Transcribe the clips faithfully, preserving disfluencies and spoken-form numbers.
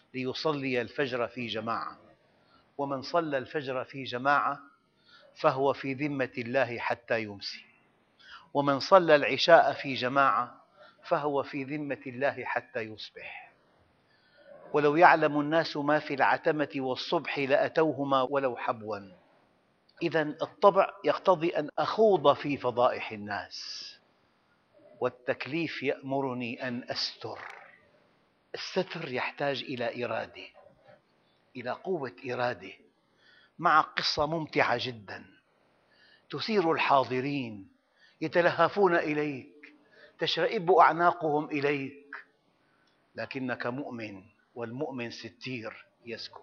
ليصلي الفجر في جماعة، ومن صلى الفجر في جماعة فهو في ذمة الله حتى يمسي، ومن صلى العشاء في جماعة فهو في ذمة الله حتى يصبح. ولو يعلم الناس ما في العتمة والصبح لأتوهما ولو حبوا. إذن الطبع يقتضي أن أخوض في فضائح الناس، والتكليف يأمرني أن أستر. الستر يحتاج إلى إرادة، إلى قوة إرادة، مع قصة ممتعة جدا تثير الحاضرين، يتلهفون إليك، تشرئب أعناقهم إليك، لكنك مؤمن، والمؤمن ستير يسكت.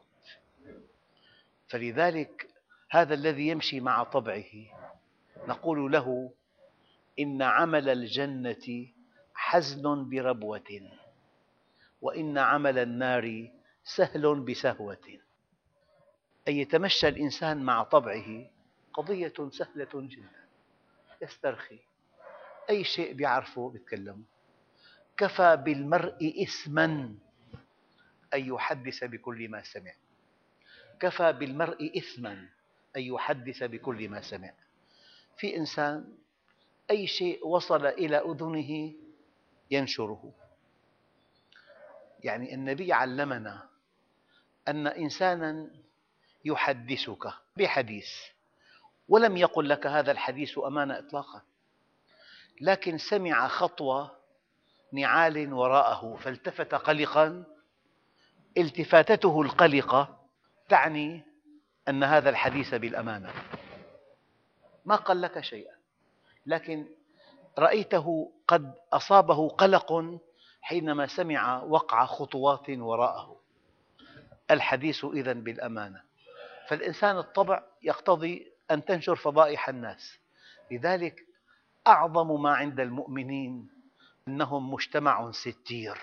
فلذلك هذا الذي يمشي مع طبعه نقول له: إن عمل الجنة حزن بربوة، وإن عمل النار سهل بسهوة. أن يتمشى الإنسان مع طبعه قضية سهلة جدا، يسترخي، أي شيء يعرفه يتكلم. كفى بالمرء إثما أن يحدث بكل ما سمع، كفى بالمرء إثما أن يحدث بكل ما سمع. في إنسان أي شيء وصل إلى أذنه ينشره. يعني النبي علمنا أن إنسانا يحدثك بحديث ولم يقل لك هذا الحديث أمانة إطلاقا، لكن سمع خطوة نعال وراءه فالتفت قلقا. التفاتته القلقة تعني أن هذا الحديث بالأمانة، ما قال لك شيئا، لكن رأيته قد أصابه قلق حينما سمع وقع خطوات وراءه. الحديث إذن بالأمانة. فالإنسان الطبع يقتضي أن تنشر فضائح الناس. لذلك أعظم ما عند المؤمنين أنهم مجتمع ستير،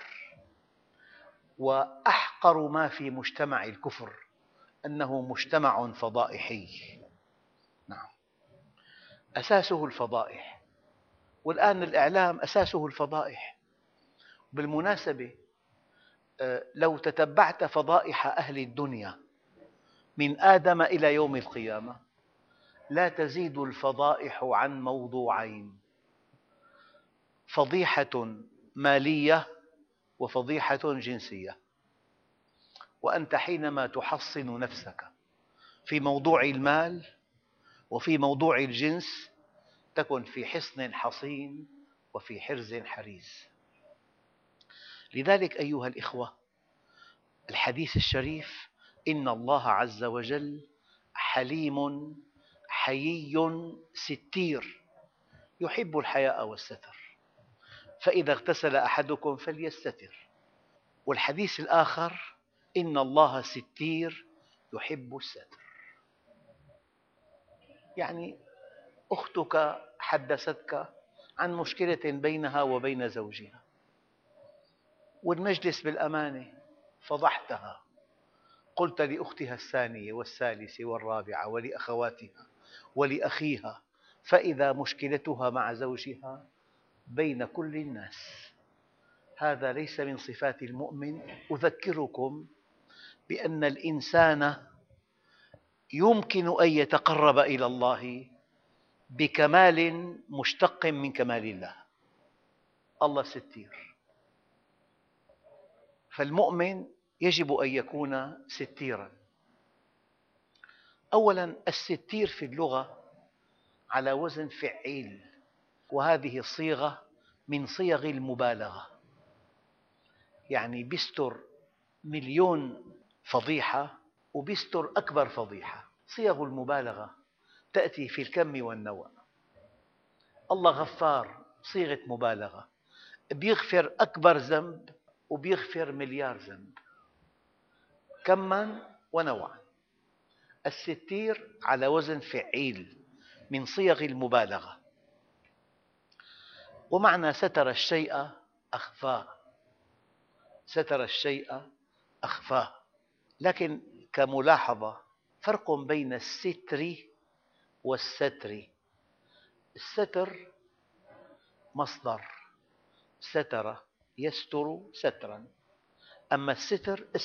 وأحقر ما في مجتمع الكفر أنه مجتمع فضائحي. نعم، أساسه الفضائح، والآن الإعلام أساسه الفضائح. بالمناسبة، لو تتبعت فضائح أهل الدنيا من آدم إلى يوم القيامة لا تزيد الفضائح عن موضوعين: فضيحة مالية وفضيحة جنسية. وأنت حينما تحصن نفسك في موضوع المال وفي موضوع الجنس تكن في حصن حصين وفي حرز حريز. لذلك أيها الأخوة، الحديث الشريف: إن الله عز وجل حليم حيي ستير يحب الحياء والستر، فإذا اغتسل أحدكم فليستتر. والحديث الآخر: إن الله ستير يحب الستر. يعني أختك حدثتك عن مشكلة بينها وبين زوجها، والمجلس بالأمانة فضحتها، قلت لأختها الثانية والثالثة والرابعة ولأخواتها ولأخيها، فإذا مشكلتها مع زوجها بين كل الناس. هذا ليس من صفات المؤمن. أذكركم بأن الإنسان يمكن أن يتقرب إلى الله بكمال مشتق من كمال الله. الله ستير، فالمؤمن يجب أن يكون ستيراً. أولاً، الستير في اللغة على وزن فعيل، وهذه الصيغة من صيغ المبالغة، يعني يستر مليون فضيحة ويستر أكبر فضيحة. صيغ المبالغة تأتي في الكم والنوع. الله غفار، صيغة مبالغة، يغفر أكبر ذنب ويغفر مليار ذنب، كماً ونوعاً. الستير على وزن فعيل من صيغ المبالغة. ومعنى ستر الشيء أخفاه، ستر الشيء أخفاه. لكن كملاحظة، فرق بين الستر والستر. الستر مصدر ستر يستر ستراً، أما الستر